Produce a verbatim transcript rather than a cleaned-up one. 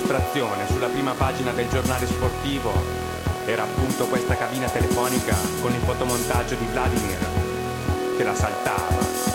illustrazione sulla prima pagina del giornale sportivo era appunto questa cabina telefonica con il fotomontaggio di Vladimir che la saltava.